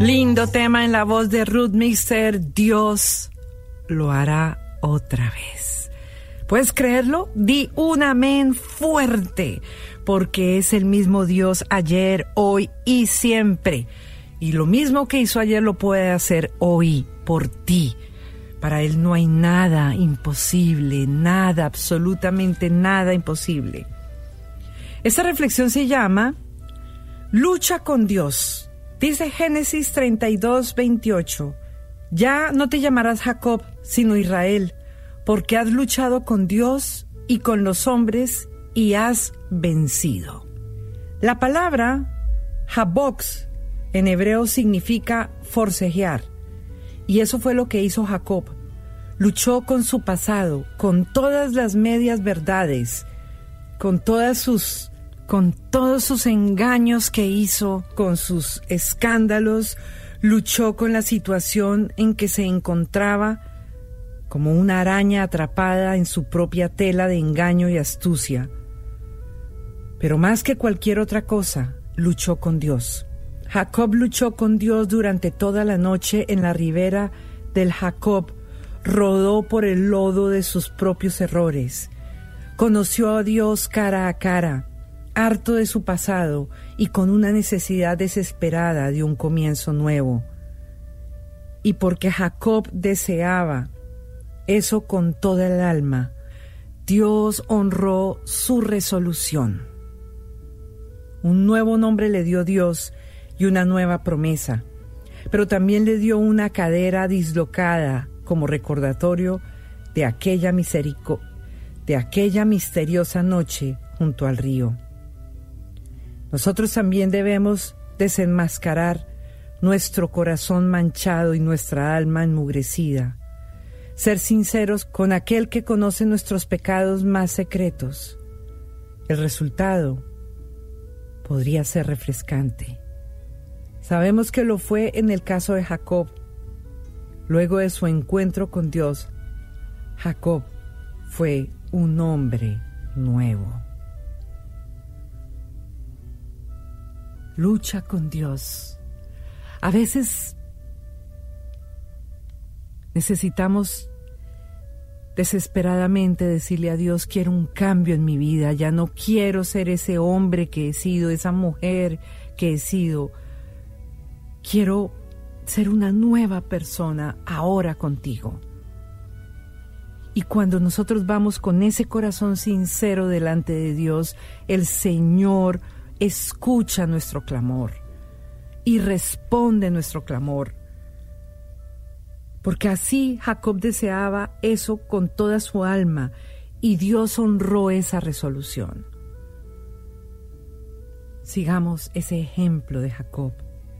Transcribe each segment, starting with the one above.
Lindo tema en la voz de Ruth Mixer. Dios lo hará otra vez. ¿Puedes creerlo? Di un amén fuerte, porque es el mismo Dios ayer, hoy y siempre. Y lo mismo que hizo ayer lo puede hacer hoy por ti. Para Él no hay nada imposible, nada, absolutamente nada imposible. Esta reflexión se llama Lucha con Dios. Dice Génesis 32:28, ya no te llamarás Jacob, sino Israel, porque has luchado con Dios y con los hombres y has vencido. La palabra Jabox en hebreo significa forcejear, y eso fue lo que hizo Jacob. Luchó con su pasado, con todas las medias verdades, con todos sus engaños que hizo, con sus escándalos. Luchó con la situación en que se encontraba, como una araña atrapada en su propia tela de engaño y astucia. Pero más que cualquier otra cosa, luchó con Dios. Jacob luchó con Dios durante toda la noche en la ribera del Jacob. Rodó por el lodo de sus propios errores. Conoció a Dios cara a cara, harto de su pasado y con una necesidad desesperada de un comienzo nuevo. Y porque Jacob deseaba eso con toda el alma, Dios honró su resolución. Un nuevo nombre le dio Dios y una nueva promesa, pero también le dio una cadera dislocada como recordatorio de aquella misteriosa noche junto al río. Nosotros también debemos desenmascarar nuestro corazón manchado y nuestra alma ennugrecida. Ser sinceros con aquel que conoce nuestros pecados más secretos. El resultado podría ser refrescante. Sabemos que lo fue en el caso de Jacob. Luego de su encuentro con Dios, Jacob fue un hombre nuevo. Lucha con Dios. A veces necesitamos desesperadamente decirle a Dios, quiero un cambio en mi vida, ya no quiero ser ese hombre que he sido, esa mujer que he sido. Quiero ser una nueva persona ahora contigo. Y cuando nosotros vamos con ese corazón sincero delante de Dios, el Señor escucha nuestro clamor y responde nuestro clamor. Porque así Jacob deseaba eso con toda su alma y Dios honró esa resolución. Sigamos ese ejemplo de Jacob.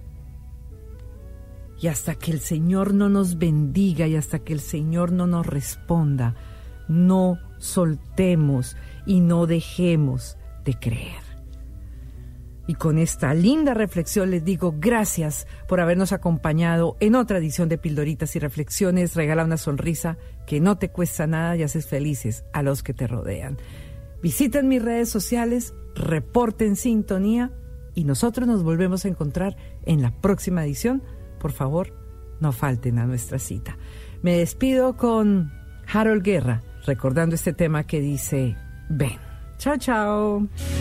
Y hasta que el Señor no nos bendiga y hasta que el Señor no nos responda, no soltemos y no dejemos de creer. Y con esta linda reflexión les digo gracias por habernos acompañado en otra edición de Pildoritas y Reflexiones. Regala una sonrisa que no te cuesta nada y haces felices a los que te rodean. Visiten mis redes sociales, reporten sintonía y nosotros nos volvemos a encontrar en la próxima edición. Por favor, no falten a nuestra cita. Me despido con Harold Guerra, recordando este tema que dice, ven. Chao, chao.